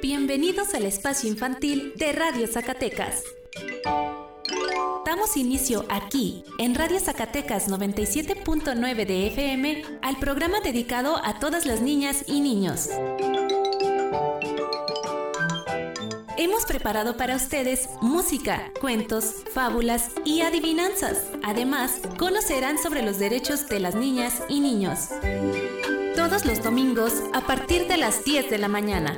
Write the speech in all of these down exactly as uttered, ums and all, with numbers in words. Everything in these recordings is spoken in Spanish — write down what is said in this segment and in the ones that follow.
Bienvenidos al espacio infantil de Radio Zacatecas. Damos inicio aquí, en Radio Zacatecas noventa y siete punto nueve de F M, al programa dedicado a todas las niñas y niños. Hemos preparado para ustedes música, cuentos, fábulas y adivinanzas. Además, conocerán sobre los derechos de las niñas y niños. Todos los domingos a partir de las diez de la mañana.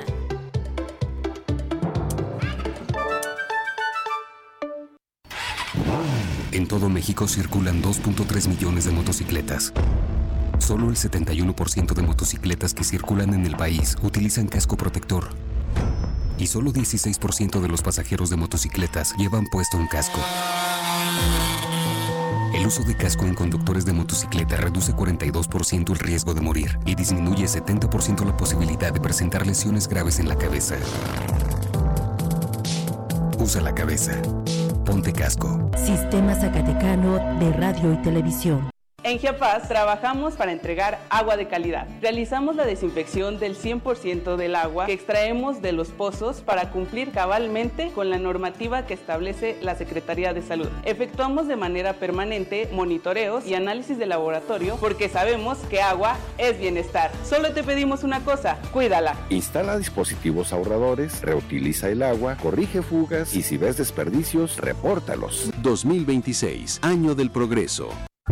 En todo México circulan dos punto tres millones de motocicletas. Solo el setenta y uno por ciento de motocicletas que circulan en el país utilizan casco protector. Y solo dieciséis por ciento de los pasajeros de motocicletas llevan puesto un casco. El uso de casco en conductores de motocicleta reduce cuarenta y dos por ciento el riesgo de morir y disminuye setenta por ciento la posibilidad de presentar lesiones graves en la cabeza. Usa la cabeza. Ponte casco. Sistema Zacatecano de Radio y Televisión. En Chiapas trabajamos para entregar agua de calidad. Realizamos la desinfección del cien por ciento del agua que extraemos de los pozos para cumplir cabalmente con la normativa que establece la Secretaría de Salud. Efectuamos de manera permanente monitoreos y análisis de laboratorio porque sabemos que agua es bienestar. Solo te pedimos una cosa, cuídala. Instala dispositivos ahorradores, reutiliza el agua, corrige fugas y si ves desperdicios, repórtalos. dos mil veintiséis, año del progreso.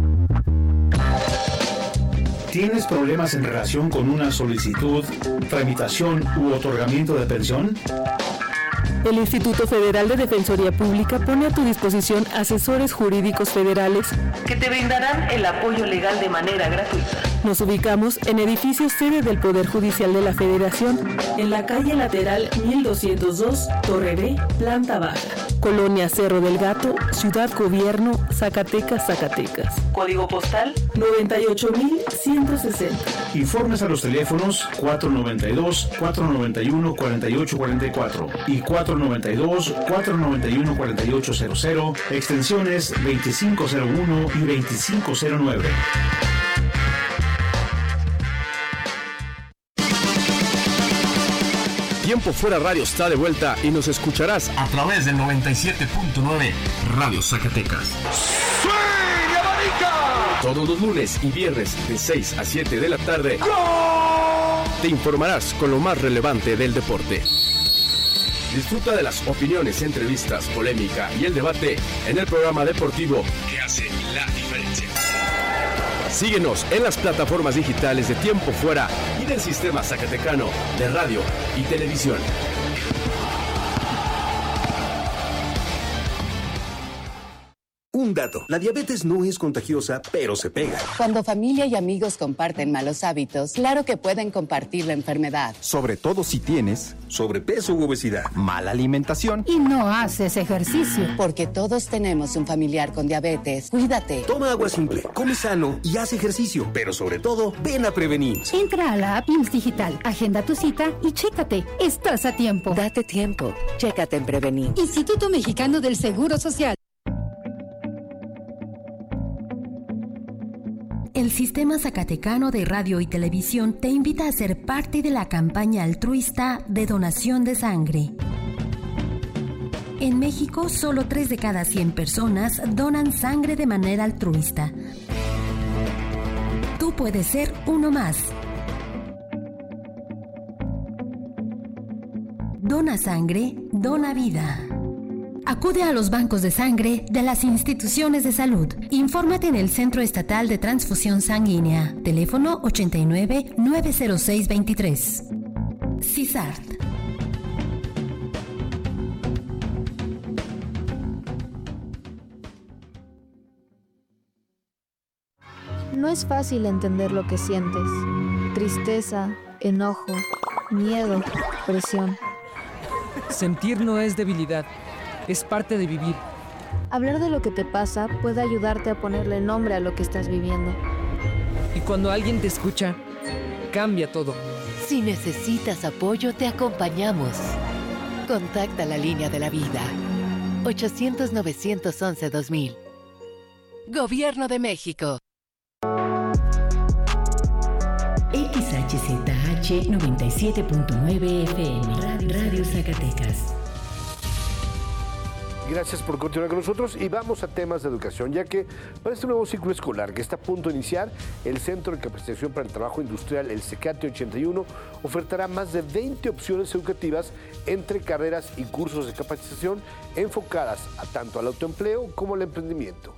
¿Tienes problemas en relación con una solicitud, tramitación u otorgamiento de pensión? El Instituto Federal de Defensoría Pública pone a tu disposición asesores jurídicos federales que te brindarán el apoyo legal de manera gratuita. Nos ubicamos en edificio sede del Poder Judicial de la Federación, en la calle lateral mil doscientos dos, Torre B, planta baja, Colonia Cerro del Gato, Ciudad Gobierno, Zacatecas, Zacatecas. Código postal noventa y ocho mil ciento sesenta. Informes a los teléfonos cuatro noventa y dos, cuatro noventa y uno, cuarenta y ocho cuarenta y cuatro y cuatro noventa y dos, cuatro noventa y uno, cuarenta y ocho cero cero, extensiones veinticinco cero uno y veinticinco cero nueve. Tiempo Fuera Radio está de vuelta y nos escucharás a través del noventa y siete punto nueve Radio Zacatecas. ¡Swing, abanica! Todos los lunes y viernes de seis a siete de la tarde ¡Gol! Te informarás con lo más relevante del deporte. Disfruta de las opiniones, entrevistas, polémica y el debate en el programa deportivo que hace la diferencia. Síguenos en las plataformas digitales de Tiempo Fuera y del Sistema Zacatecano de Radio y Televisión. Un dato, la diabetes no es contagiosa, pero se pega. Cuando familia y amigos comparten malos hábitos, claro que pueden compartir la enfermedad. Sobre todo si tienes sobrepeso u obesidad, mala alimentación y no haces ejercicio. Porque todos tenemos un familiar con diabetes. Cuídate. Toma agua simple, come sano y haz ejercicio. Pero sobre todo, ven a prevenir. Entra a la app I M S S Digital, agenda tu cita y chécate. Estás a tiempo. Date tiempo. Chécate en Prevenir. Instituto Mexicano del Seguro Social. El Sistema Zacatecano de Radio y Televisión te invita a ser parte de la campaña altruista de donación de sangre. En México, solo tres de cada cien personas donan sangre de manera altruista. Tú puedes ser uno más. Dona sangre, dona vida. Acude a los bancos de sangre de las instituciones de salud. Infórmate en el Centro Estatal de Transfusión Sanguínea. Teléfono ochenta y nueve, nueve cero seis, veintitrés. CISART. No es fácil entender lo que sientes. Tristeza, enojo, miedo, presión. Sentir no es debilidad. Es parte de vivir. Hablar de lo que te pasa puede ayudarte a ponerle nombre a lo que estás viviendo. Y cuando alguien te escucha, cambia todo. Si necesitas apoyo, te acompañamos. Contacta la línea de la vida. ochocientos, novecientos once, dos mil. Gobierno de México. X H Z H noventa y siete punto nueve F M, Radio, Radio Zacatecas. Gracias por continuar con nosotros y vamos a temas de educación, ya que para este nuevo ciclo escolar que está a punto de iniciar, el Centro de Capacitación para el Trabajo Industrial, el CECATI ochenta y uno, ofertará más de veinte opciones educativas entre carreras y cursos de capacitación enfocadas a tanto al autoempleo como al emprendimiento.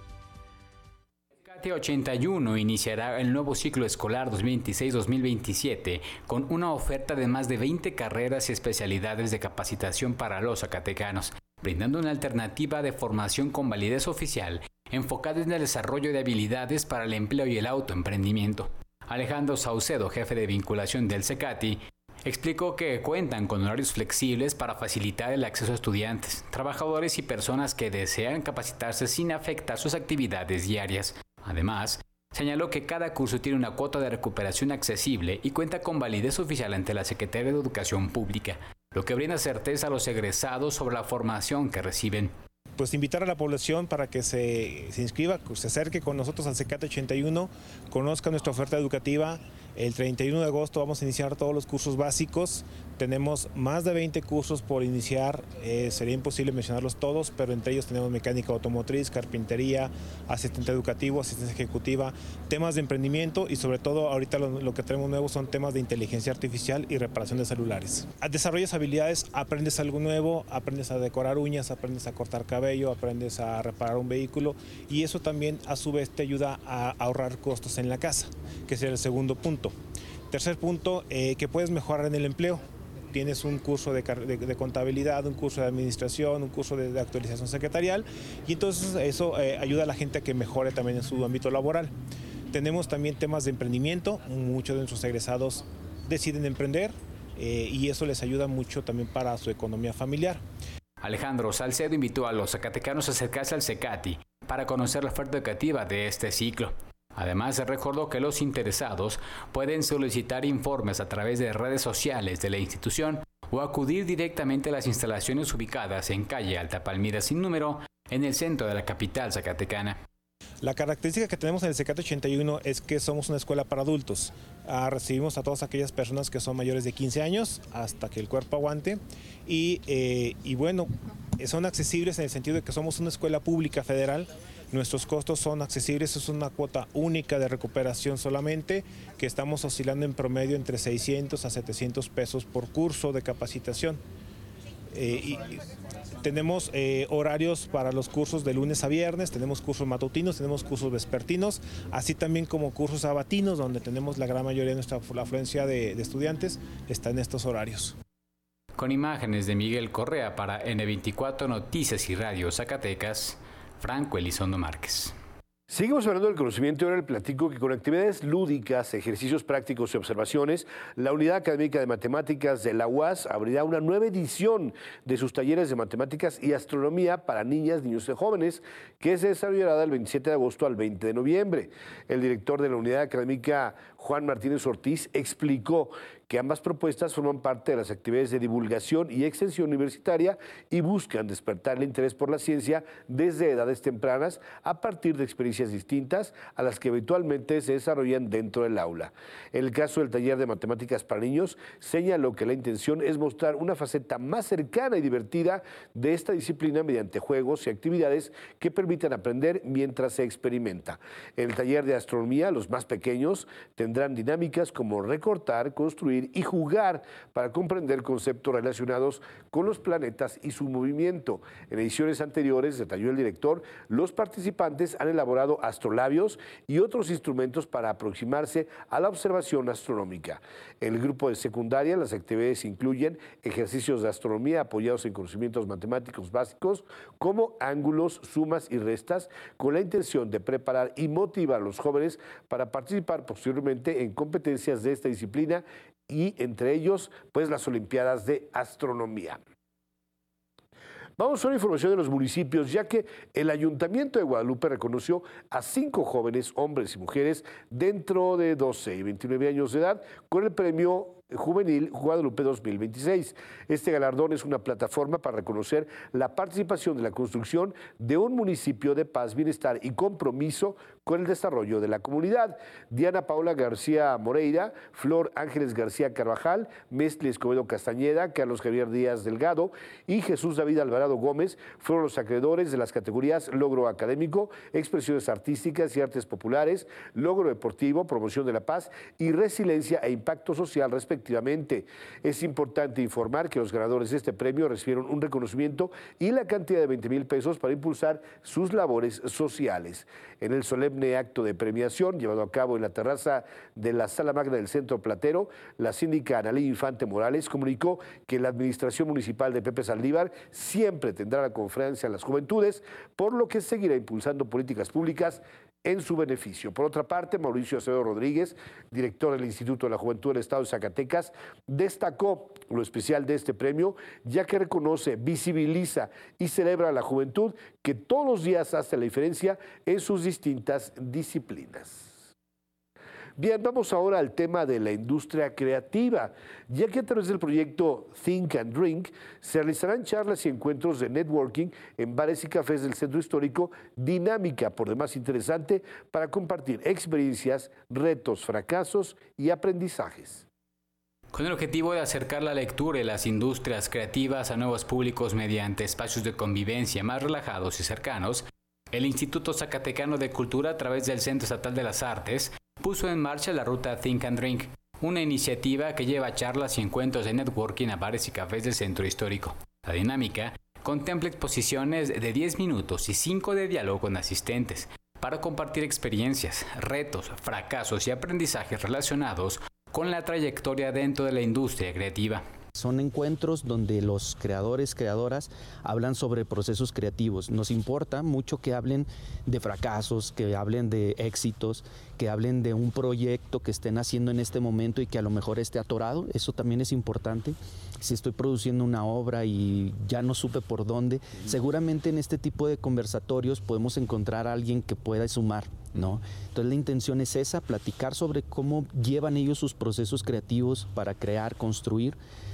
CECATI ochenta y uno iniciará el nuevo ciclo escolar dos mil veintiséis dos mil veintisiete con una oferta de más de veinte carreras y especialidades de capacitación para los zacatecanos, brindando una alternativa de formación con validez oficial enfocada en el desarrollo de habilidades para el empleo y el autoemprendimiento. Alejandro Saucedo, jefe de vinculación del CECATI, explicó que cuentan con horarios flexibles para facilitar el acceso a estudiantes, trabajadores y personas que desean capacitarse sin afectar sus actividades diarias. Además, señaló que cada curso tiene una cuota de recuperación accesible y cuenta con validez oficial ante la Secretaría de Educación Pública, lo que brinda certeza a los egresados sobre la formación que reciben. Pues invitar a la población para que se, se inscriba, que se acerque con nosotros al CECATI ochenta y uno, conozca nuestra oferta educativa. El treinta y uno de agosto vamos a iniciar todos los cursos básicos. Tenemos más de veinte cursos por iniciar, eh, sería imposible mencionarlos todos, pero entre ellos tenemos mecánica automotriz, carpintería, asistente educativo, asistencia ejecutiva, temas de emprendimiento y sobre todo ahorita lo, lo que tenemos nuevo son temas de inteligencia artificial y reparación de celulares. Desarrollas habilidades, aprendes algo nuevo, aprendes a decorar uñas, aprendes a cortar cabello, aprendes a reparar un vehículo y eso también a su vez te ayuda a ahorrar costos en la casa, que sería el segundo punto. Tercer punto, eh, que puedes mejorar en el empleo. Tienes un curso de, de, de contabilidad, un curso de administración, un curso de, de actualización secretarial y entonces eso eh, ayuda a la gente a que mejore también en su ámbito laboral. Tenemos también temas de emprendimiento, muchos de nuestros egresados deciden emprender eh, y eso les ayuda mucho también para su economía familiar. Alejandro Salcedo invitó a los zacatecanos a acercarse al CECATI para conocer la oferta educativa de este ciclo. Además, se recordó que los interesados pueden solicitar informes a través de redes sociales de la institución o acudir directamente a las instalaciones ubicadas en calle Alta Palmira sin número, en el centro de la capital zacatecana. La característica que tenemos en el CECATI ochenta y uno es que somos una escuela para adultos. Ah, recibimos a todas aquellas personas que son mayores de quince años hasta que el cuerpo aguante y, eh, y bueno, son accesibles en el sentido de que somos una escuela pública federal. Nuestros costos son accesibles, es una cuota única de recuperación solamente, que estamos oscilando en promedio entre seiscientos a setecientos pesos por curso de capacitación. Eh, y, tenemos eh, horarios para los cursos de lunes a viernes, tenemos cursos matutinos, tenemos cursos vespertinos, así también como cursos sabatinos, donde tenemos la gran mayoría de nuestra afluencia de, de estudiantes, está en estos horarios. Con imágenes de Miguel Correa para N veinticuatro Noticias y Radio Zacatecas, Franco Elizondo Márquez. Seguimos hablando del conocimiento y ahora les platico que con actividades lúdicas, ejercicios prácticos y observaciones, la Unidad Académica de Matemáticas de la U A S abrirá una nueva edición de sus talleres de matemáticas y astronomía para niñas, niños y jóvenes, que se desarrollará del veintisiete de agosto al veinte de noviembre. El director de la Unidad Académica, Juan Martínez Ortiz, explicó que ambas propuestas forman parte de las actividades de divulgación y extensión universitaria y buscan despertar el interés por la ciencia desde edades tempranas a partir de experiencias distintas a las que habitualmente se desarrollan dentro del aula. En el caso del taller de matemáticas para niños, señaló que la intención es mostrar una faceta más cercana y divertida de esta disciplina mediante juegos y actividades que permitan aprender mientras se experimenta. En el taller de astronomía, los más pequeños tendrán dinámicas como recortar, construir y jugar para comprender conceptos relacionados con los planetas y su movimiento. En ediciones anteriores, detalló el director, los participantes han elaborado astrolabios y otros instrumentos para aproximarse a la observación astronómica. En el grupo de secundaria, las actividades incluyen ejercicios de astronomía apoyados en conocimientos matemáticos básicos como ángulos, sumas y restas, con la intención de preparar y motivar a los jóvenes para participar posteriormente en competencias de esta disciplina y entre ellos, pues, las Olimpiadas de Astronomía. Vamos a una información de los municipios, ya que el Ayuntamiento de Guadalupe reconoció a cinco jóvenes, hombres y mujeres, dentro de doce y veintinueve años de edad, con el premio Juvenil Guadalupe dos mil veintiséis. Este galardón es una plataforma para reconocer la participación de la construcción de un municipio de paz, bienestar y compromiso con el desarrollo de la comunidad. Diana Paula García Moreira, Flor Ángeles García Carvajal, Mestle Escobedo Castañeda, Carlos Javier Díaz Delgado y Jesús David Alvarado Gómez fueron los acreedores de las categorías Logro Académico, Expresiones Artísticas y Artes Populares, Logro Deportivo, Promoción de la Paz y Resiliencia e Impacto Social, respectivamente. Es importante informar que los ganadores de este premio recibieron un reconocimiento y la cantidad de veinte mil pesos para impulsar sus labores sociales. En el solemne acto de premiación llevado a cabo en la terraza de la Sala Magna del Centro Platero, la síndica Analí Infante Morales comunicó que la administración municipal de Pepe Saldívar siempre tendrá la conferencia a las juventudes, por lo que seguirá impulsando políticas públicas en su beneficio. Por otra parte, Mauricio Acevedo Rodríguez, director del Instituto de la Juventud del Estado de Zacatecas, destacó lo especial de este premio, ya que reconoce, visibiliza y celebra a la juventud que todos los días hace la diferencia en sus distintas disciplinas. Bien, vamos ahora al tema de la industria creativa, ya que a través del proyecto Think and Drink se realizarán charlas y encuentros de networking en bares y cafés del centro histórico, dinámica por demás interesante para compartir experiencias, retos, fracasos y aprendizajes. Con el objetivo de acercar la lectura y las industrias creativas a nuevos públicos mediante espacios de convivencia más relajados y cercanos, el Instituto Zacatecano de Cultura, a través del Centro Estatal de las Artes, puso en marcha la ruta Think and Drink, una iniciativa que lleva charlas y encuentros de networking a bares y cafés del centro histórico. La dinámica contempla exposiciones de diez minutos y cinco de diálogo con asistentes para compartir experiencias, retos, fracasos y aprendizajes relacionados con la trayectoria dentro de la industria creativa. Son encuentros donde los creadores, creadoras hablan sobre procesos creativos. Nos importa mucho que hablen de fracasos, que hablen de éxitos, que hablen de un proyecto que estén haciendo en este momento y que a lo mejor esté atorado. Eso también es importante. Si estoy produciendo una obra y ya no supe por dónde, seguramente en este tipo de conversatorios podemos encontrar a alguien que pueda sumar, ¿no? Entonces la intención es esa, platicar sobre cómo llevan ellos sus procesos creativos para crear, construir.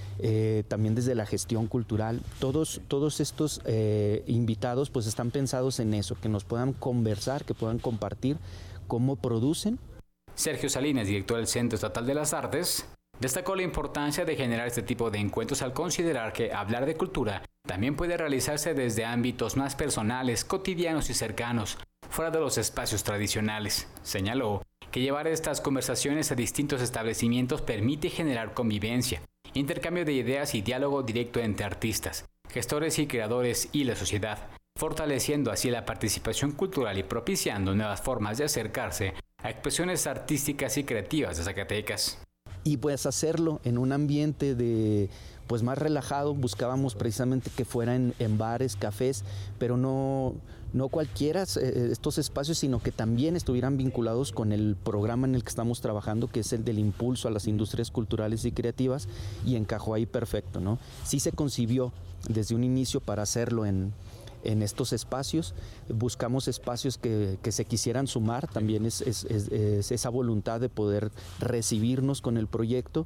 Eh, también desde la gestión cultural, todos, todos estos eh, invitados pues están pensados en eso, que nos puedan conversar, que puedan compartir cómo producen. Sergio Salinas, director del Centro Estatal de las Artes, destacó la importancia de generar este tipo de encuentros al considerar que hablar de cultura también puede realizarse desde ámbitos más personales, cotidianos y cercanos, fuera de los espacios tradicionales. Señaló que llevar estas conversaciones a distintos establecimientos permite generar convivencia, intercambio de ideas y diálogo directo entre artistas, gestores y creadores y la sociedad, fortaleciendo así la participación cultural y propiciando nuevas formas de acercarse a expresiones artísticas y creativas de Zacatecas. Y pues hacerlo en un ambiente de pues más relajado, buscábamos precisamente que fuera en, en bares, cafés, pero no, no cualquiera eh, estos espacios, sino que también estuvieran vinculados con el programa en el que estamos trabajando, que es el del impulso a las industrias culturales y creativas, y encajó ahí perfecto, ¿no? Sí se concibió desde un inicio para hacerlo en, en estos espacios, buscamos espacios que, que se quisieran sumar, también es, es, es, es esa voluntad de poder recibirnos con el proyecto.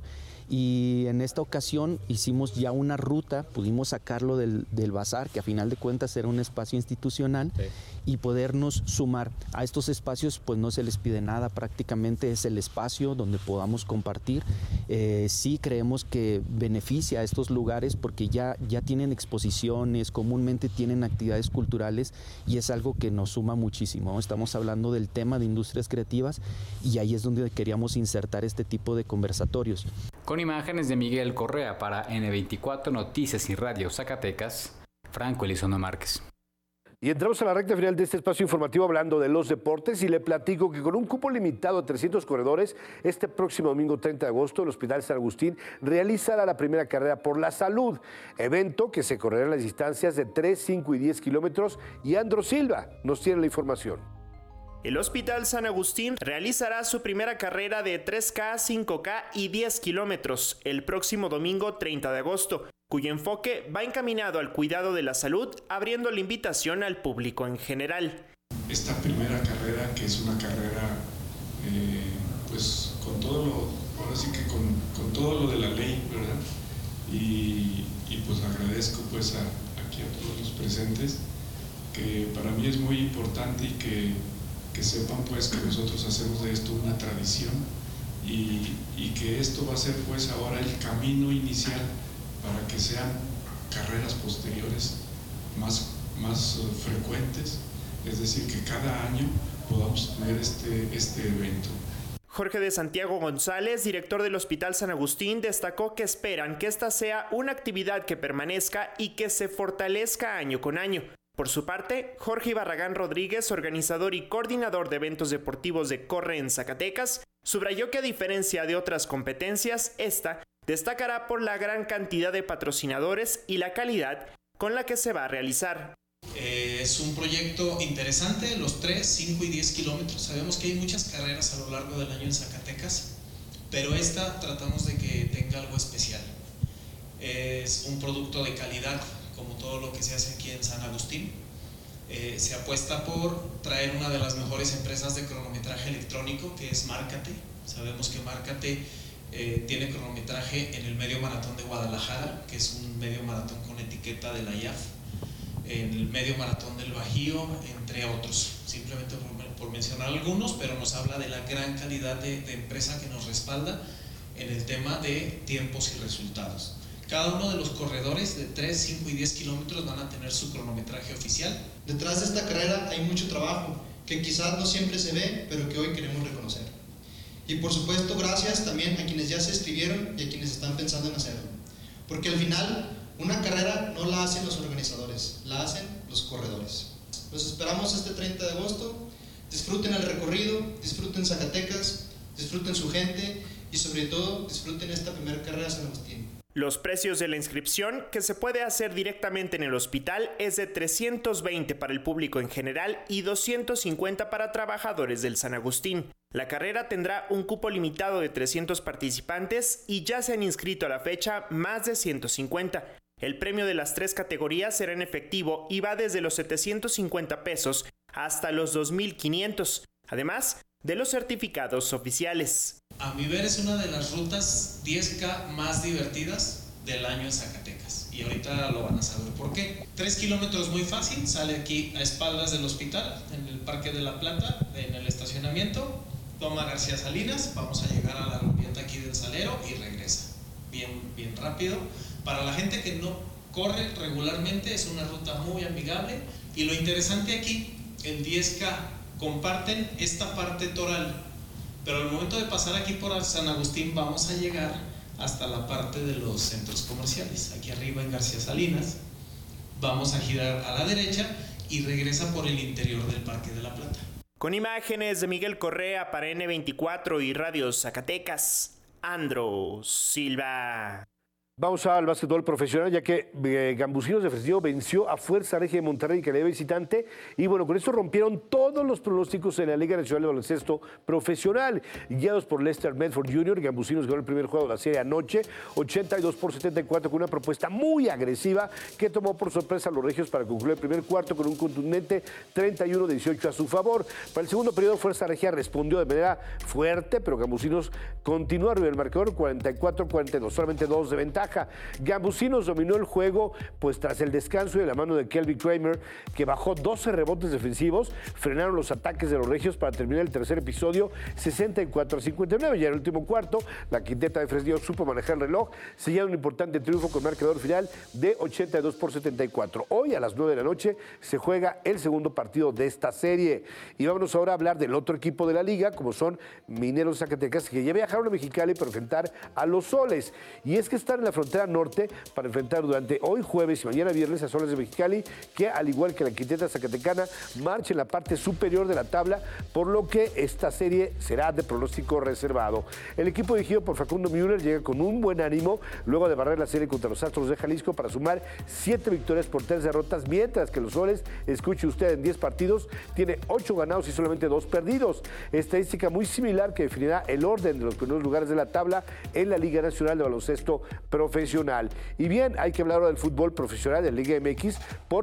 Y en esta ocasión hicimos ya una ruta, pudimos sacarlo del, del bazar, que a final de cuentas era un espacio institucional, sí, y podernos sumar a estos espacios. Pues no se les pide nada, prácticamente es el espacio donde podamos compartir. Eh, sí creemos que beneficia a estos lugares porque ya, ya tienen exposiciones, comúnmente tienen actividades culturales, y es algo que nos suma muchísimo. Estamos hablando del tema de industrias creativas y ahí es donde queríamos insertar este tipo de conversatorios. Con imágenes de Miguel Correa para ene veinticuatro Noticias y Radio Zacatecas, Franco Elizondo Márquez. Y entramos a la recta final de este espacio informativo hablando de los deportes, y le platico que con un cupo limitado a trescientos corredores, este próximo domingo treinta de agosto el Hospital San Agustín realizará la primera carrera por la salud, evento que se correrá en las distancias de tres, cinco y diez kilómetros, y Andro Silva nos tiene la información. El Hospital San Agustín realizará su primera carrera de tres K, cinco K y diez kilómetros el próximo domingo treinta de agosto, cuyo enfoque va encaminado al cuidado de la salud, abriendo la invitación al público en general. Esta primera carrera, que es una carrera eh, pues con todo lo ahora sí que con, con todo lo de la ley, ¿verdad? Y, y pues agradezco pues a, aquí a todos los presentes, que para mí es muy importante y que, que sepan pues que nosotros hacemos de esto una tradición y, y que esto va a ser pues ahora el camino inicial para que sean carreras posteriores más, más uh, frecuentes, es decir, que cada año podamos tener este, este evento. Jorge de Santiago González, director del Hospital San Agustín, destacó que esperan que esta sea una actividad que permanezca y que se fortalezca año con año. Por su parte, Jorge Barragán Rodríguez, organizador y coordinador de eventos deportivos de Corre en Zacatecas, subrayó que a diferencia de otras competencias, esta destacará por la gran cantidad de patrocinadores y la calidad con la que se va a realizar. Eh, es un proyecto interesante, los tres, cinco y diez kilómetros. Sabemos que hay muchas carreras a lo largo del año en Zacatecas, pero esta tratamos de que tenga algo especial. Es un producto de calidad, como todo lo que se hace aquí en San Agustín. Eh, se apuesta por traer una de las mejores empresas de cronometraje electrónico, que es Márcate. Sabemos que Márcate eh, tiene cronometraje en el medio maratón de Guadalajara, que es un medio maratón con etiqueta de la I A F, en el medio maratón del Bajío, entre otros, simplemente por, por mencionar algunos, pero nos habla de la gran calidad de, de empresa que nos respalda en el tema de tiempos y resultados. Cada uno de los corredores de tres, cinco y diez kilómetros van a tener su cronometraje oficial. Detrás de esta carrera hay mucho trabajo que quizás no siempre se ve, pero que hoy queremos reconocer. Y por supuesto, gracias también a quienes ya se inscribieron y a quienes están pensando en hacerlo. Porque al final, una carrera no la hacen los organizadores, la hacen los corredores. Los esperamos este treinta de agosto. Disfruten el recorrido, disfruten Zacatecas, disfruten su gente y sobre todo disfruten esta primera carrera San Agustín. Los precios de la inscripción, que se puede hacer directamente en el hospital, es de trescientos veinte para el público en general y doscientos cincuenta para trabajadores del San Agustín. La carrera tendrá un cupo limitado de trescientos participantes y ya se han inscrito a la fecha más de ciento cincuenta. El premio de las tres categorías será en efectivo y va desde los setecientos cincuenta pesos hasta los dos mil quinientos, además de los certificados oficiales. A mi ver es una de las rutas diez K más divertidas del año en Zacatecas y ahorita lo van a saber por qué. Tres kilómetros muy fácil, sale aquí a espaldas del hospital, en el Parque de la Plata, en el estacionamiento, toma García Salinas, vamos a llegar a la glorieta aquí del Salero y regresa. Bien, bien rápido. Para la gente que no corre regularmente es una ruta muy amigable y lo interesante aquí, el diez K, comparten esta parte toral, pero al momento de pasar aquí por San Agustín vamos a llegar hasta la parte de los centros comerciales. Aquí arriba en García Salinas vamos a girar a la derecha y regresa por el interior del Parque de la Plata. Con imágenes de Miguel Correa para ene veinticuatro y Radio Zacatecas, Andro Silva. Vamos al básquetbol profesional, ya que eh, Gambusinos de Fresnillo venció a Fuerza Regia de Monterrey, que le visitante, y bueno, con esto rompieron todos los pronósticos en la Liga Nacional de Baloncesto Profesional. Guiados por Lester Medford junior, Gambusinos ganó el primer juego de la serie anoche, ochenta y dos por setenta y cuatro, con una propuesta muy agresiva que tomó por sorpresa a los regios para concluir el primer cuarto con un contundente treinta y uno a dieciocho a su favor. Para el segundo periodo, Fuerza Regia respondió de manera fuerte, pero Gambusinos continuó arriba del marcador, cuarenta y cuatro a cuarenta y dos, solamente dos de ventaja. Gambusinos dominó el juego pues tras el descanso y de la mano de Kelvin Kramer, que bajó doce rebotes defensivos, frenaron los ataques de los regios para terminar el tercer episodio sesenta y cuatro a cincuenta y nueve. Ya en el último cuarto, la quinteta de Fresnillo supo manejar el reloj, sellando un importante triunfo con marcador final de ochenta y dos por setenta y cuatro. Hoy a las nueve de la noche se juega el segundo partido de esta serie. Y vámonos ahora a hablar del otro equipo de la liga, como son Mineros Zacatecas, que ya viajaron a Mexicali para enfrentar a los Soles. Y es que están en la frontera norte para enfrentar durante hoy jueves y mañana viernes a Soles de Mexicali, que al igual que la quinteta zacatecana marcha en la parte superior de la tabla, por lo que esta serie será de pronóstico reservado. El equipo dirigido por Facundo Müller llega con un buen ánimo luego de barrer la serie contra los Astros de Jalisco para sumar siete victorias por tres derrotas, mientras que los Soles, escuche usted, en diez partidos tiene ocho ganados y solamente dos perdidos. Estadística muy similar que definirá el orden de los primeros lugares de la tabla en la Liga Nacional de Baloncesto Profesional. Y bien, hay que hablar ahora del fútbol profesional de la Liga M X, porque